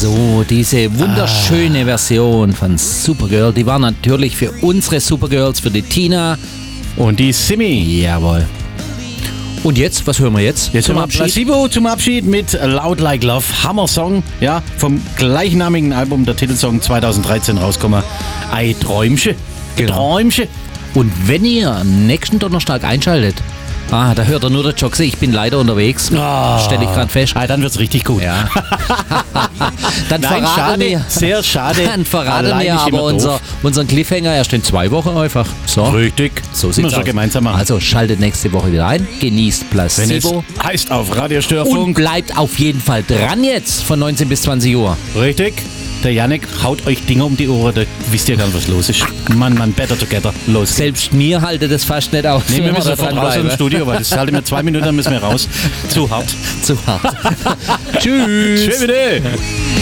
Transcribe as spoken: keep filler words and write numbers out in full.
So, diese wunderschöne ah. Version von Supergirl, die war natürlich für unsere Supergirls, für die Tina und die Simi. Jawohl. Und jetzt, was hören wir jetzt? Jetzt zum Abschied? Placebo zum Abschied mit Loud Like Love, Hammer-Song, ja, vom gleichnamigen Album, der Titelsong zweitausenddreizehn rausgekommen. Ei Träumchen, genau. Träumchen. Und wenn ihr nächsten Donnerstag einschaltet, ah, da hört er nur der Joxe, ich bin leider unterwegs, oh. stelle ich gerade fest. Ah, dann wird's richtig gut. Ja. dann Nein, verraten schade, wir, sehr schade. Dann verraten wir aber unser, unseren Cliffhanger erst in zwei Wochen einfach. So. Richtig. So sieht's aus. Gemeinsam machen. Also schaltet nächste Woche wieder ein, genießt Placebo. Wenn es heißt auf Radiostörfunk. Und bleibt auf jeden Fall dran jetzt von neunzehn bis zwanzig Uhr. Richtig. Der Jannik haut euch Dinge um die Ohren, da wisst ihr gar nicht, was los ist. Mann, Mann, better together. Los. Selbst mir haltet das fast nicht aus. Nee, wir müssen sofort raus aus dem Studio, weil das halten wir zwei Minuten, dann müssen wir raus. Zu hart. Zu hart. Tschüss. Tschüss.